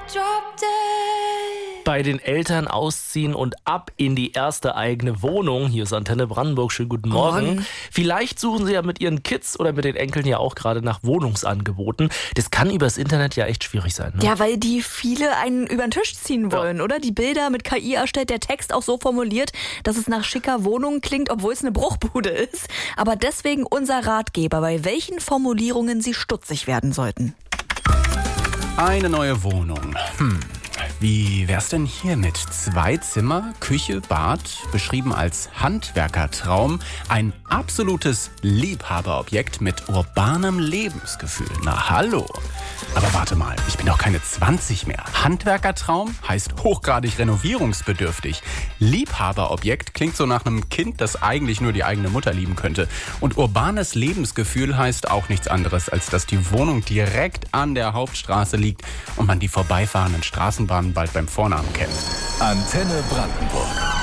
Bei den Eltern ausziehen und ab in die erste eigene Wohnung. Hier ist Antenne Brandenburg. Schönen guten Morgen. Vielleicht suchen Sie ja mit Ihren Kids oder mit den Enkeln ja auch gerade nach Wohnungsangeboten. Das kann übers Internet ja echt schwierig sein, ne? Ja, weil die viele einen über den Tisch ziehen wollen, oder? Die Bilder mit KI erstellt, der Text auch so formuliert, dass es nach schicker Wohnung klingt, obwohl es eine Bruchbude ist. Aber deswegen unser Ratgeber, bei welchen Formulierungen Sie stutzig werden sollten. Eine neue Wohnung. Wie wär's denn hier mit 2 Zimmer, Küche, Bad, beschrieben als Handwerkertraum, ein absolutes Liebhaberobjekt mit urbanem Lebensgefühl. Na hallo. Aber warte mal, ich bin doch keine 20 mehr. Handwerkertraum heißt hochgradig renovierungsbedürftig. Liebhaberobjekt klingt so nach einem Kind, das eigentlich nur die eigene Mutter lieben könnte. Und urbanes Lebensgefühl heißt auch nichts anderes, als dass die Wohnung direkt an der Hauptstraße liegt und man die vorbeifahrenden Straßenbahnen bald beim Vornamen kennt. Antenne Brandenburg.